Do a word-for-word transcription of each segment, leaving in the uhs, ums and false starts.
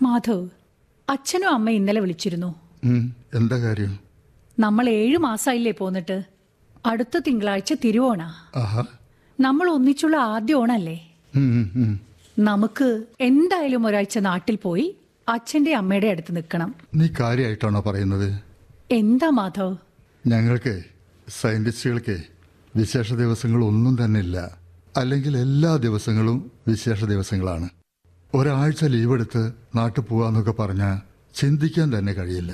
മാധവ്, അച്ഛനും അമ്മ ഇന്നലെ വിളിച്ചിരുന്നു. എന്താ കാര്യം? നമ്മൾ ഏഴു മാസമായില്ലേ പോന്നിട്ട്. അടുത്ത തിങ്കളാഴ്ച തിരുവോണ. നമ്മൾ ഒന്നിച്ചുള്ള ആദ്യ ഓണല്ലേ. നമുക്ക് എന്തായാലും ഒരാഴ്ച നാട്ടിൽ പോയി അച്ഛന്റെ അമ്മയുടെ അടുത്ത് നിൽക്കണം. നീ കാര്യമായിട്ടാണോ പറയുന്നത്? എന്താ മാധവ്? ഞങ്ങൾക്ക് സയന്റിസ്റ്റുകൾക്ക് വിശേഷ ദിവസങ്ങൾ ഒന്നും തന്നെ ഇല്ല. അല്ലെങ്കിൽ എല്ലാ ദിവസങ്ങളും വിശേഷ ദിവസങ്ങളാണ്. ഒരാഴ്ച ലീവ് എടുത്ത് നാട്ടിൽ പോവാന്നൊക്കെ പറഞ്ഞാൽ ചിന്തിക്കാൻ തന്നെ കഴിയില്ല.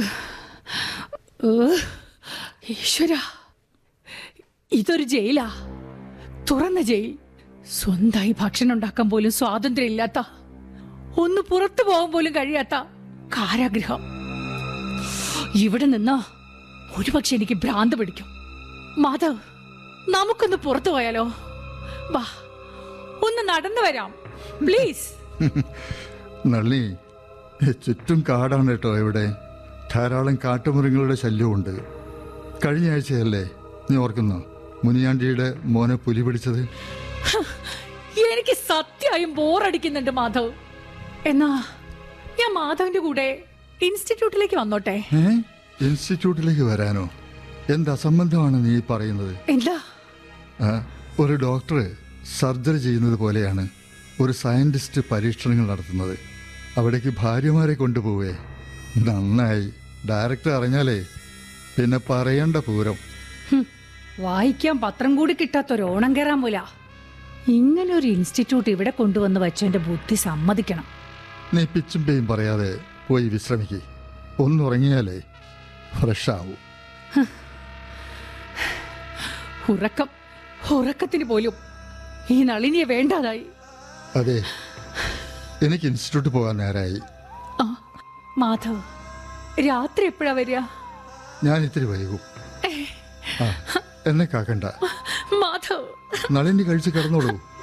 ഈശ്വര, ഇതൊരു ജയിലാ. തുറന്ന ജയിൽ. സ്വന്തമായി ഭക്ഷണം ഉണ്ടാക്കാൻ പോലും സ്വാതന്ത്ര്യം ഇല്ലാത്ത, ഒന്ന് പുറത്തു പോകാൻ പോലും കഴിയാത്ത കാരാഗ്രഹം. ഇവിടെ നിന്ന് ഒരുപക്ഷെ എനിക്ക് ഭ്രാന്ത് പിടിക്കും. മാധവ്, നമുക്കൊന്ന് പുറത്തു പോയാലോ? വാ, ഒന്ന് നടന്നു വരാം പ്ലീസ്. നളിനി, ചുറ്റും കാടാണ് കേട്ടോ. ഇവിടെ ധാരാളം കാട്ടുമൃഗങ്ങളുടെ ശല്യമുണ്ട്. കഴിഞ്ഞ ആഴ്ചയല്ലേ, നീ ഓർക്കുന്നോ, മുനിയാണ്ടിയുടെ മോനെ പുലി പിടിച്ചത്? എനിക്ക് സത്യമായും ബോറടിക്കുന്നുണ്ട് മാധവ്. എന്നാ ഞാൻ മാധവിന്റെ കൂടെ ഇൻസ്റ്റിറ്റ്യൂട്ടിലേക്ക് വന്നോട്ടെ? ഇൻസ്റ്റിറ്റ്യൂട്ടിലേക്ക് വരാനോ? എന്ത് അസംബന്ധമാണ് നീ പറയുന്നത്? എന്താ? ഒരു ഡോക്ടർ സർജറി ചെയ്യുന്നത് പോലെയാണ് ഒരു സയന്റിസ്റ്റ് പരീക്ഷണങ്ങൾ നടത്തുന്നത്. അവിടേക്ക് ഭാര്യമാരെ കൊണ്ടുപോവേ? നന്നായി. ഡയറക്ടർ അറിഞ്ഞാലേ പിന്നെ പറയേണ്ട പൂരം. വായിക്കാൻ പത്രം കൂടി കിട്ടാത്തൊരു ഓണം കയറാൻ പോല ഇങ്ങനെ ഒരു ഇൻസ്റ്റിറ്റ്യൂട്ട് ഇവിടെ കൊണ്ടുവന്ന് വെച്ചെന്റെ ബുദ്ധി സമ്മതിക്കണം. നീ പിച്ചും പേയും പറയാതെ പോയി വിശ്രമിക്കേ. ഒന്നുറങ്ങിയാലേ ഫ്രഷ് ആവൂ. ഉറക്കം ഉറക്കത്തിന് പോലും ഈ നളിനിയെ വേണ്ടാതായി. അതെ, എനിക്ക് ഇൻസ്റ്റിറ്റ്യൂട്ട് പോകാൻ നേരായി. മാധവ്, രാത്രി എപ്പോഴാ വരിക? ഞാൻ ഇത്തിരി വൈകും. എന്നെ കാക്കണ്ട. മാധവ്, നളിനി കഴിച്ച് കിടന്നോളൂ.